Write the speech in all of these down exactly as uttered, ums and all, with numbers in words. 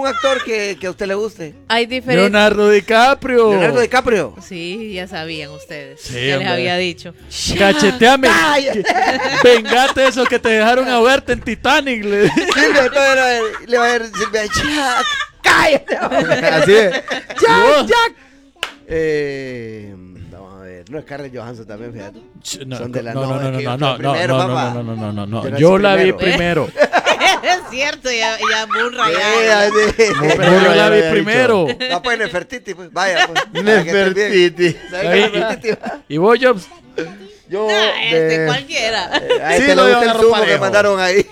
un actor que, que a usted le guste. Hay diferentes. Leonardo DiCaprio. Leonardo DiCaprio. Sí, ya sabían ustedes. Sí, ya les hombre. había dicho. Cacheteame. Vengate esos que te dejaron ahogarte en Titanic. Le... Silvia, todo era- le va a decir Silvia, Jack, cállate. Así es. Jack, Jack. Eh, vamos a ver, no es Scarlett Johansson también, fíjate. No, Son de la- no, no, no, no, es que no, yo no, fui no, primero, no, no, papá. no, no, no, no, no. Yo nací Yo la vi primero. primero. Es cierto, ya, ya burra Sí, ya. así. Pero yo la vi había primero. No, pues Nefertiti, pues, vaya, pues. para que estés bien. Nefertiti. ¿Sabes Ahí- qué es Nefertiti, va? ¿Y vos, Jobs? Yo. Nah, este de- cualquiera. Ahí Sí, te lo lo iban gusta a el zumo que parejo. mandaron ahí.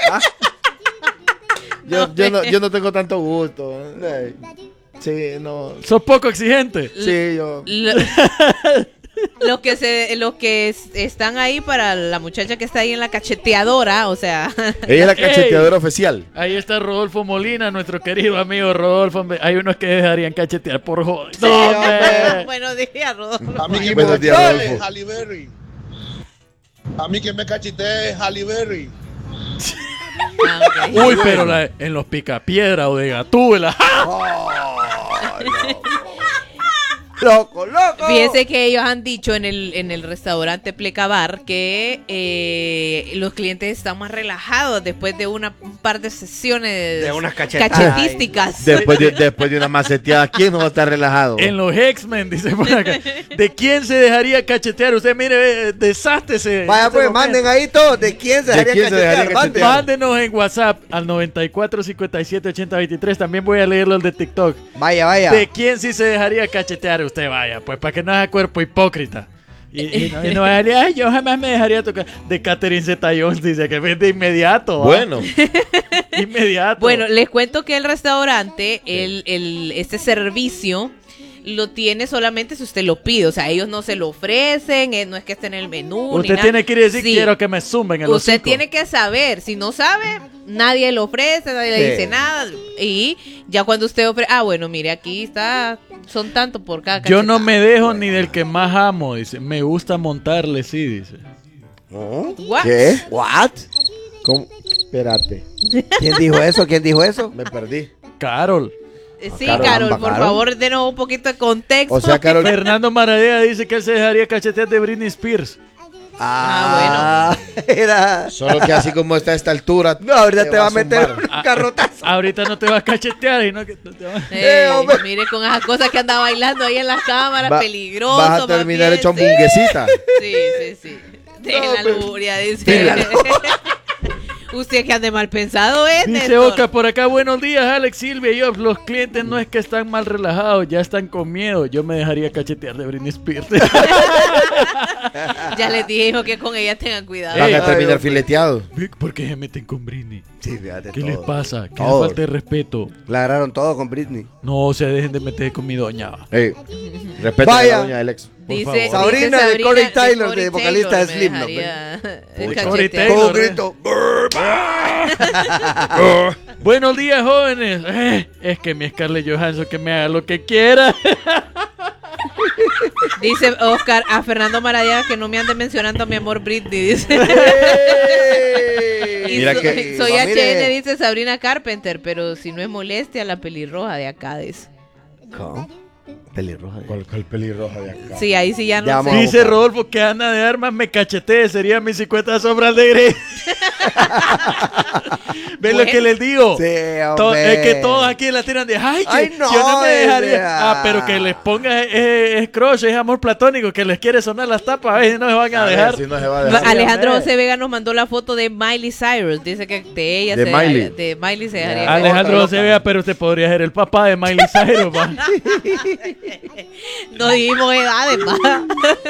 Yo, yo, no, yo no tengo tanto gusto. eh. Sí, no. ¿Sos poco exigente? Sí, yo. Lo- Los que se, los que es- están ahí para la muchacha que está ahí en la cacheteadora, o sea, Ella es la Ok. cacheteadora oficial. Ahí está Rodolfo Molina, nuestro querido amigo Rodolfo. Hombre, hay unos que dejarían cachetear por joder. No, hombre. buenos días, Rodolfo. A mí que Buenos me días, cachete Rodolfo. Halle Berry. A mí que me cachete Halle Berry. Ah, ok. Uy, pero la- en los picapiedra o de Gatúbela. Loco, loco. Fíjense que ellos han dicho en el, en el restaurante Plecabar que eh, los clientes están más relajados después de una, un par de sesiones De unas cachetadas. cachetísticas. Después de, después de una maceteada, ¿quién no va a estar relajado? En los X-Men, dice por acá. ¿De quién se dejaría cachetear? Usted, mire, eh, desástese. Vaya, pues, manden ahí todos. ¿De quién se ¿De dejaría quién se dejaría cachetear? Manden. Mándenos en WhatsApp al noventa y cuatro cincuenta y siete ochenta veintitrés. También voy a leerlo el de TikTok. Vaya, vaya. ¿De quién sí se dejaría cachetear? Usted vaya, pues para que no haga cuerpo hipócrita. Y, y no, y no dejaría, ay, yo jamás me dejaría tocar. De Catherine Zeta-Jones dice que ves de inmediato. ¿va? Bueno, Inmediato. Bueno, les cuento que el restaurante, el, el, este servicio lo tiene solamente si usted lo pide. O sea, ellos no se lo ofrecen, eh, no es que esté en el menú. ni usted nada. tiene que ir y decir, Sí. quiero que me zumben el Usted hocico. tiene que saber, si no sabe, nadie le ofrece, nadie Sí. le dice nada. Y ya cuando usted ofrece, ah, bueno, mire, aquí está, son tanto por cada Yo no cachetada. me dejo ni del que más amo, dice. Me gusta montarle, sí, dice. ¿No? What? ¿qué? ¿What? ¿Cómo? Espérate, ¿Quién dijo eso? ¿Quién dijo eso? me perdí. Carol. Eh, Sí, Carol, Carol, amba, por Carol. favor, denos un poquito de contexto. O sea, Carol, Fernando Maradea dice que él se dejaría cachetear de Britney Spears. Ah, bueno. Era. solo que así como está a esta altura. No, ahorita te va a meter zumbar. un carrotazo. Ahorita no te va a cachetear y no que no te va- Eh, Eh, hombre. mire con esas cosas que anda bailando ahí en las cámaras, Va- peligroso. Vas a más terminar bien, hecho sí. hamburguesita. Sí, sí, sí. De No, la pero- luria, dice. de la Usted que ande mal pensado es, Dice Néstor. Oca por acá, buenos días Alex, Silvia y yo, los clientes no es que están mal relajados, ya están con miedo, yo me dejaría cachetear de Britney Spears. Ya les dije que con ella tengan cuidado. Van Ey, a terminar ay, fileteados. ¿Por qué se meten con Britney? Sí, fíjate. ¿Qué todo. les pasa? ¿Qué Todo. falta de respeto? La agarraron todo con Britney. No se dejen de meter con mi doña. Ey, respeten a Vaya. la doña del ex. Por Dice, favor. dice Sabrina de Corey Taylor, Corey de vocalista de me Slipknot, dejaría Corey cachetear. Taylor. Todo un grito. Buenos días jóvenes. Eh, es que mi Scarlett Johansson que me haga lo que quiera. Dice Oscar a Fernando Maradea que no me ande mencionando a mi amor Britney. Dice. Y Mira so- que- soy Va, H mire. N, dice Sabrina Carpenter, pero si no es molestia, la pelirroja de acá. Dice. ¿Cómo? Pelirroja. ¿Cuál, cuál pelirroja de acá? Sí, ahí sí ya no Ya sé. vamos. Dice Rodolfo que Ana de Armas me cachetee, sería mis cincuenta sombras de Grey. ¿Ven lo Bueno. que les digo? Sí, To- hombre. es que todos aquí la tiran de ay, que Ay, no, yo no me dejaría. idea. Ah, pero que les ponga es, es crush, es amor platónico, que les quiere sonar las tapas, a ver si no se van a A ver dejar. si no se va a Va- dejar. Alejandro hombre. José Vega nos mandó la foto de Miley Cyrus. Dice que de ella De se Miley. dejaría- de Miley se dejaría. Ya. Alejandro Otra José loca. Vega, pero usted podría ser el papá de Miley Cyrus, va. No dijimos edades, va.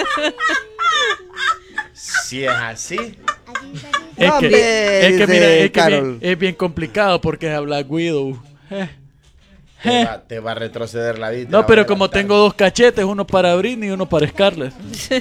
Si es así. Es que, Hombre, es que dice mira, es, que Carol. bien, es bien complicado porque es a Black Widow. Eh. Te va, te va a retroceder la vida. No, pero como tengo dos cachetes, uno para Britney y uno para Scarlett.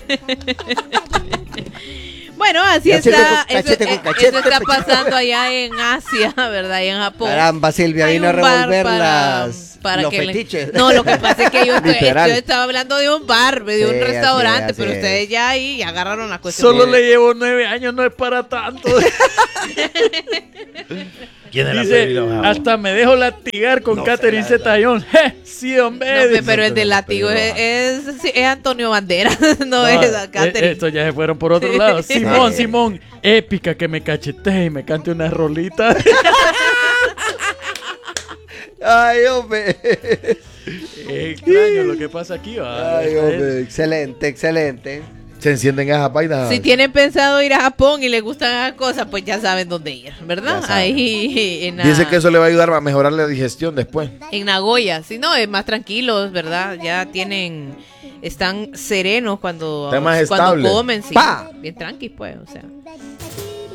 Bueno, así Cachete está. con Eso, cachete con eh, cachete, eso está pechito. pasando allá en Asia, ¿verdad? Y en Japón. Caramba, Silvia, Hay vino a un bar revolver para- las, para los que le- fetiches. No, lo que pasa es que yo, estoy- Literal. yo estaba hablando de un bar, de Sí, un así restaurante, es, pero así ustedes es. ya ahí agarraron la cuestión. Solo le llevo nueve años, no es para tanto. ¿Quién era Dice, Perry Lojao? hasta me dejo latigar con No Catherine sé, la Zeta-Jones. Je, sí, hombre. No, pe- dice. pero el de látigo es, es, sí, es Antonio Banderas, no es a Eh, Catherine. estos ya se fueron por otro lado. Simón, Simón, épica que me cachetee y me cante una rolita. Ay, hombre. Es extraño lo que pasa aquí, va. Ay, hombre. Excelente, excelente. Se encienden esas vainas. Si tienen pensado ir a Japón y les gustan esas cosas, pues ya saben dónde ir, ¿verdad? Ya saben. Ahí en, Dice Na- que eso le va a ayudar a mejorar la digestión después. en Nagoya. Si no, es más tranquilos, ¿verdad? Ya tienen, están serenos cuando, Están más cuando estables. comen, sí. ¡Pa! Bien tranqui, pues, o sea.